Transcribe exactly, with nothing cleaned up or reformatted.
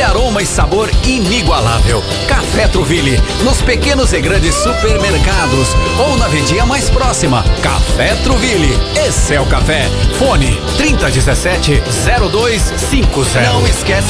e aroma e sabor inigualável. Café Trouville, nos pequenos e grandes supermercados ou na vendinha mais próxima. Café Trouville, esse é o café. Fone trinta dezessete zero dois cinquenta. Não esquece